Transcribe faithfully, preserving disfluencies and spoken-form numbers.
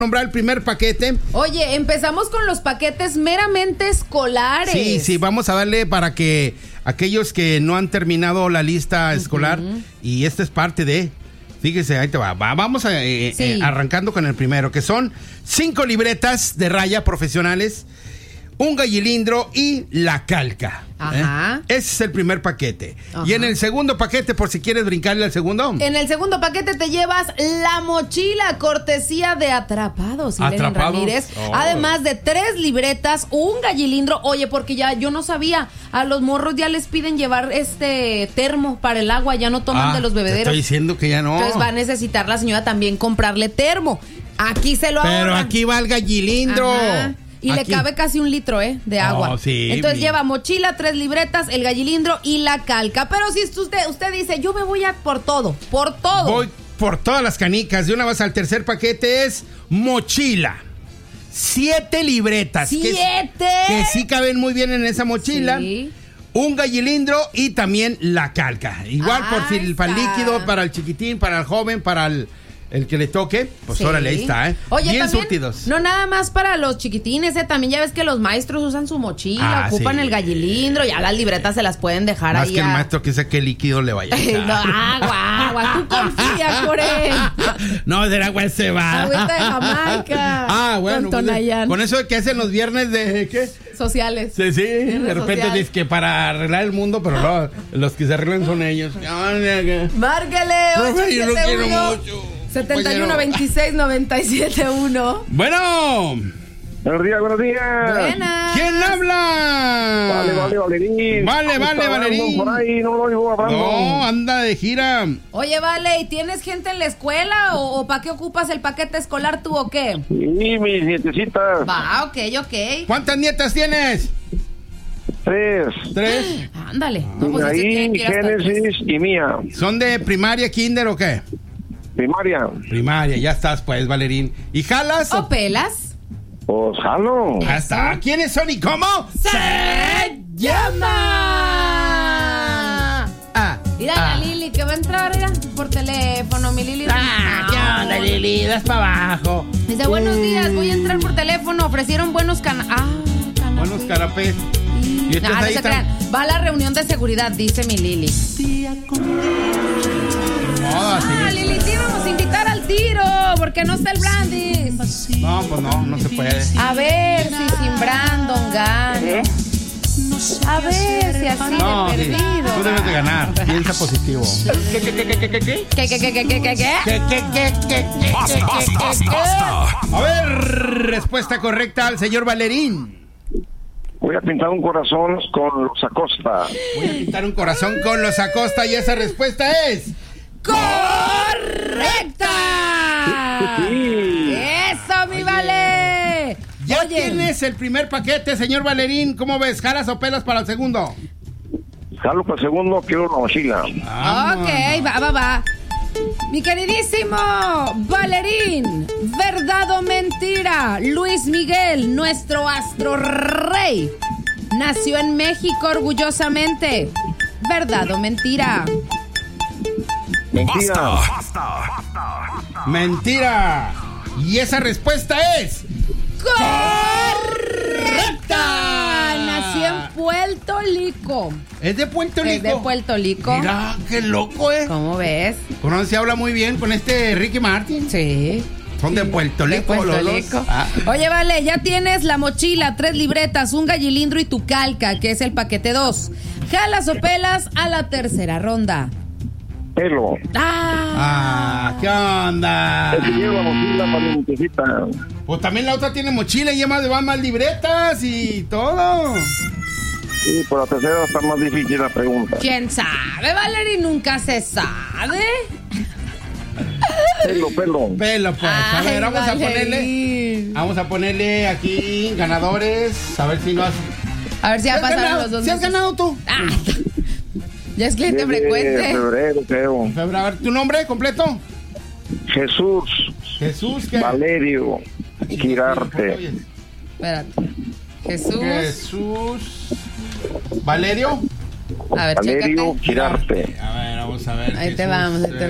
Nombrar el primer paquete. Oye, empezamos con los paquetes meramente escolares. Sí, sí, vamos a darle para que aquellos que no han terminado la lista escolar, uh-huh. y esta es parte de, fíjese, ahí te va, va vamos a, eh, sí. eh, arrancando con el primero, que son cinco libretas de raya profesionales, un gallilindro y la calca. Ajá. ¿Eh? Ese es el primer paquete. Ajá. Y en el segundo paquete, por si quieres brincarle al segundo. En el segundo paquete te llevas la mochila, cortesía de Atrapados, Irene Ramírez. Oh. Además de tres libretas, un gallilindro. Oye, porque ya yo no sabía, a los morros ya les piden llevar este termo para el agua, ya no toman ah, de los bebederos. Te estoy diciendo que ya no. Entonces va a necesitar la señora también comprarle termo. Aquí se lo Pero ahorran. Aquí va el gallilindro. Ajá. Y aquí le cabe casi un litro, ¿eh? De agua. Oh, sí, Entonces mi... lleva mochila, tres libretas, el gallilindro y la calca. Pero si usted, usted dice, yo me voy a por todo, por todo. Voy por todas las canicas. De una vez al tercer paquete es mochila. Siete libretas. ¡Siete! Que, que sí caben muy bien en esa mochila. Sí. Un gallilindro y también la calca. Igual ah, por si el, para el líquido, para el chiquitín, para el joven, para el... El que le toque, pues sí. Órale, ahí está, ¿eh? Oye, bien también, surtidos. No nada más para los chiquitines, ¿eh? También ya ves que los maestros usan su mochila, ah, ocupan sí. el gallilindro, ya las libretas se las pueden dejar más ahí. Más que a... el maestro que sé qué líquido le vaya a echar. No, agua, agua, tú confías por él. No, será agua se va. Agüita de Jamaica. Ah, bueno. Con, pues, con eso que hacen los viernes de, ¿qué? Sociales. Sí, sí, de repente dices que para arreglar el mundo, pero no, los que se arreglan son ellos. Márquele, profe, yo no quiero mucho. setenta y uno, veintiséis, noventa y siete, uno. Bueno. Buenos días, buenos días. Buenas. ¿Quién habla? Vale, vale, Valerín. Vale, vale, Valerín. Por ahí, no lo oigo hablando. No, anda de gira. Oye, vale, ¿y tienes gente en la escuela o, o para qué ocupas el paquete escolar tú o qué? Sí, mis nietecitas. Va, ok, ok. ¿Cuántas nietas tienes? Tres. ¿Tres? Ándale. No, pues ahí, Génesis y Mía. ¿Son de primaria, kinder o qué? Primaria. Primaria, ya estás pues, Valerín. ¿Y jalas? ¿O pelas? Pues jalo. Ya está. ¿Quiénes son y cómo? ¡Se llama! Ah. Mira ah. la Lili que va a entrar, mira, por teléfono, mi Lili. Ah, ¿qué onda, Lili? Das para abajo. Dice, buenos días, voy a entrar por teléfono. Ofrecieron buenos cana... Ah, canapés. Buenos canapés. Y no, no se crean. Va a la reunión de seguridad, dice mi Lili. Oh, sí. Ah, Lili, te íbamos a invitar al tiro, porque no está el Brandis. No, pues no, no se puede. A ver si sin Brandon gana. ¿Eh? A ver si así no, de perdido. Sí. Tú debes de ganar. Piensa positivo. ¿Qué, qué, qué, qué, qué, qué? ¿Qué, qué, qué, qué, qué, qué? ¿Qué, qué, qué, qué, qué? Basta, basta, basta. A ver, respuesta correcta al señor Valerín. Voy a pintar un corazón con los Acosta. Voy a pintar un corazón con los Acosta y esa respuesta es... ¡correcta! Sí. ¡Eso, mi Vale! Ya Oye. tienes el primer paquete, señor Valerín. ¿Cómo ves? ¿Jalas o pelas para el segundo? Jalo para el segundo, quiero una mochila. Ah, ok, va, va, va. Mi queridísimo Valerín, ¿verdad o mentira? Luis Miguel, nuestro astro rey, nació en México orgullosamente. ¿Verdad o mentira? Mentira. Basta, basta, basta. Mentira. Y esa respuesta es... ¡correcta! Nació en Puerto Rico. ¿Es de Puerto Rico? Es de Puerto Rico. Mira, qué loco, ¿eh? ¿Cómo ves? Conoce, se habla muy bien con este Ricky Martin. Sí. Son de Puerto De Rico, Puerto los Rico. dos. Ah. Oye, vale, ya tienes la mochila, tres libretas, un gallilindro y tu calca, que es el paquete dos. ¿Jalas o pelas a la tercera ronda? Pelo. ¡Ah! Ah, ¿qué onda? Es que llevo la mochila para mi nietecita. Pues también la otra tiene mochila y lleva van más libretas y todo. Sí, por la tercera está más difícil la pregunta. ¿Quién sabe, Valerie? Nunca se sabe. Pelo, pelo. Pelo, pues. A Ay, ver, vamos Valerie. a ponerle. Vamos a ponerle aquí ganadores. A ver si no has. A ver si ya has pasaron ganado, los dos si has meses. ganado tú. Ah, ya es cliente Desde frecuente. febrero, creo. Febrero, a ver, ¿tu nombre completo? Jesús. Jesús, ¿qué? Valerio. Girarte. Espérate. Jesús. Jesús. Valerio. A ver, Valerio chécate. Girarte. A ver, vamos a ver. Ahí te Jesús, vamos, ahí te eh,